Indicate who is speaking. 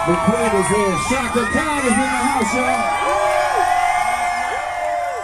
Speaker 1: McQueen is here. Chaka Khan is in the house, y'all.